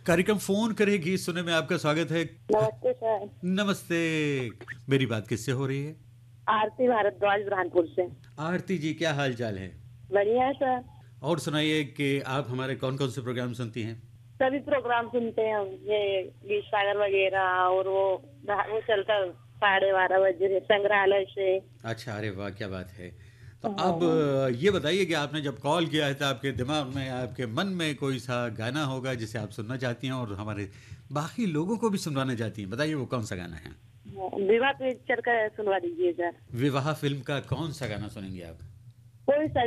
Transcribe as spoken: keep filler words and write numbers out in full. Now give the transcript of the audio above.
कार्यक्रम फोन करे गीत सुने में आपका स्वागत है। नमस्ते सर। नमस्ते। मेरी बात किससे हो रही है? आरती भारद्वाज बुरहानपुर से। आरती जी, क्या हाल चाल है? बढ़िया है सर। और सुनाइए कि आप हमारे कौन कौन से प्रोग्राम सुनती हैं? सभी प्रोग्राम सुनते हैं हम, ये गीत सागर वगैरह, और वो वो चलता साढ़े बारह बजे संग्रहालय से। अच्छा, अरे वाह, क्या बात है। तो हाँ। अब ये बताइए कि आपने जब कॉल किया है तो आपके दिमाग में, आपके मन में कोई सा गाना होगा जिसे आप सुनना चाहती हैं और हमारे बाकी लोगों को भी सुनवाना चाहती हैं। बताइए वो कौन सा गाना है? विवाह पिक्चर का सुनवा दीजिए सर। विवाह फिल्म का कौन सा गाना सुनेंगे आप? कोई सा